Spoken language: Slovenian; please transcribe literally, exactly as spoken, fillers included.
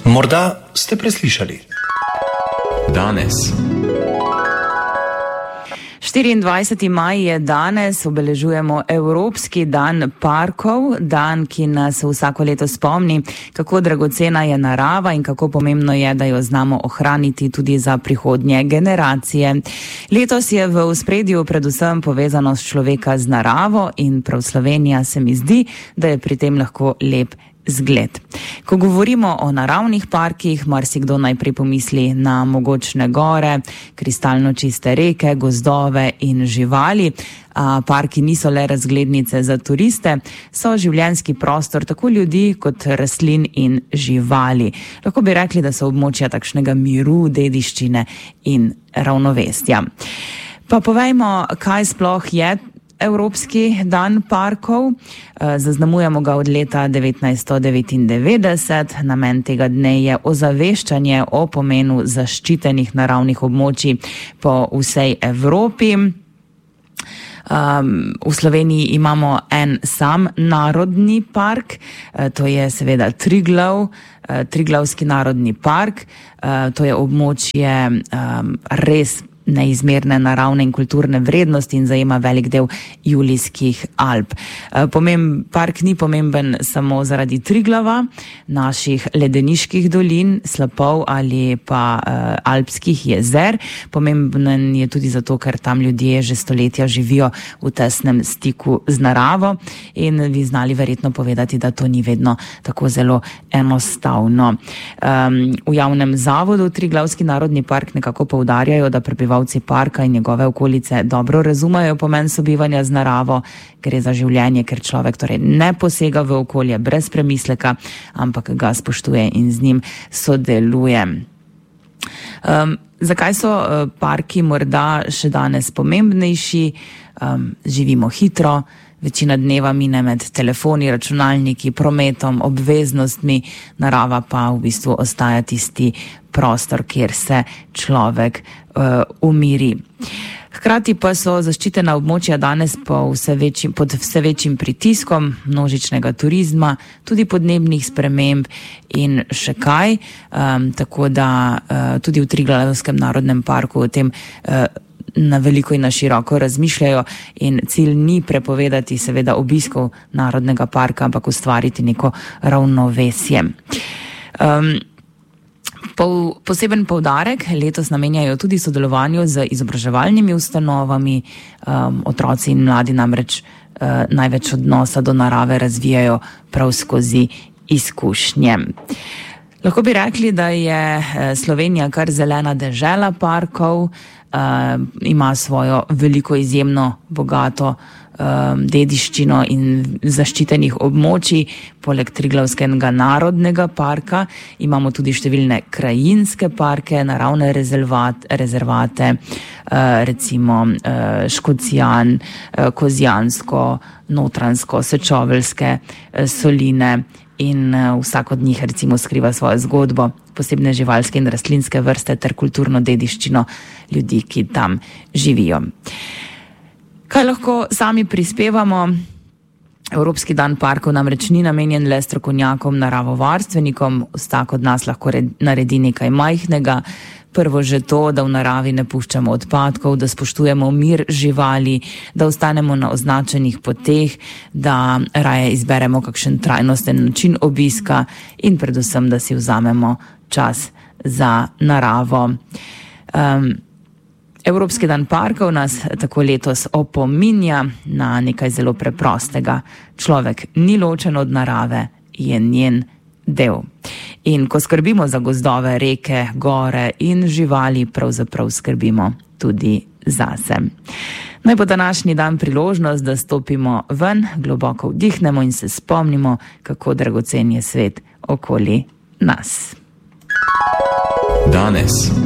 Morda ste preslišali. Danes. štiriindvajseti maj je danes, obeležujemo Evropski dan parkov, dan, ki nas vsako leto spomni, kako dragocena je narava in kako pomembno je, da jo znamo ohraniti tudi za prihodnje generacije. Letos je v ospredju predvsem povezanost človeka z naravo in prav Slovenija se mi zdi, da je pri tem lahko lep zgled. Ko govorimo o naravnih parkih, marsikdo najprej pomisli na mogočne gore, kristalno čiste reke, gozdove in živali. A parki niso le razglednice za turiste, so življenjski prostor tako ljudi kot rastlin in živali. Lahko bi rekli, da so območja takšnega miru, dediščine in ravnovesja. Pa povejmo, kaj sploh je Evropski dan parkov. Zaznamujemo ga od leta devetnajststo devetindevetdeset. Namen tega dne je ozaveščanje o pomenu zaščitenih naravnih območij po vsej Evropi. Um, v Sloveniji imamo en sam narodni park, to je seveda Triglav, Triglavski narodni park. To je območje um, res neizmerne naravne in kulturne vrednosti in zajema velik del Julijskih Alp. Pomemb, park ni pomemben samo zaradi Triglava, naših ledeniških dolin, slapov ali pa uh, alpskih jezer. Pomemben je tudi zato, ker tam ljudje že stoletja živijo v tesnem stiku z naravo in bi znali verjetno povedati, da to ni vedno tako zelo enostavno. Um, v javnem zavodu Triglavski narodni park nekako poudarjajo, da prebivalci parka in njegove okolice dobro razumejo pomen sobivanja z naravo. Gre za življenje, ker človek torej ne posega v okolje brez premisleka, ampak ga spoštuje in z njim sodeluje. Um, zakaj so uh, parki morda še danes pomembnejši? Um, živimo hitro, večina dneva mine med telefoni, računalniki, prometom, obveznostmi, narava pa v bistvu ostaja tisti prostor, kjer se človek uh, umiri. Hkrati pa so zaščitena območja danes po vse večjim, pod vse večjim pritiskom množičnega turizma, tudi podnebnih sprememb in še kaj. Um, tako da uh, tudi v Triglavskem narodnem parku o tem uh, na veliko in na široko razmišljajo in cilj ni prepovedati seveda obiskov narodnega parka, ampak ustvariti neko ravnovesje. Um, Pol, poseben poudarek letos namenjajo tudi sodelovanju z izobraževalnimi ustanovami. Um, otroci in mladi namreč uh, največ odnosa do narave razvijajo prav skozi izkušnje. Lahko bi rekli, da je Slovenija kar zelena dežela parkov, uh, ima svojo veliko izjemno bogato um, dediščino in zaščitenih območij. Poleg Triglavskega narodnega parka imamo tudi številne krajinske parke, naravne rezervat, rezervate, uh, recimo uh, Škocjan, uh, Kozjansko, Notranjsko, Sečoveljske uh, soline. In vsak od njih recimo skriva svojo zgodbo, posebne živalske in rastlinske vrste ter kulturno dediščino ljudi, ki tam živijo. Kaj lahko sami prispevamo? Evropski dan parkov namreč ni namenjen le strokovnjakom, naravovarstvenikom, vsak od nas lahko naredi nekaj majhnega. Prvo že to, da v naravi ne puščamo odpadkov, da spoštujemo mir živali, da ostanemo na označenih poteh, da raje izberemo kakšen trajnosten način obiska in predvsem, da si vzamemo čas za naravo. Um, Evropski dan parkov nas tako letos opominja na nekaj zelo preprostega. Človek ni ločen od narave, je njen del. In ko skrbimo za gozdove, reke, gore in živali, pravzaprav skrbimo tudi zase. Naj bo današnji dan priložnost, da stopimo ven, globoko vdihnemo in se spomnimo, kako dragocen je svet okoli nas. Danes.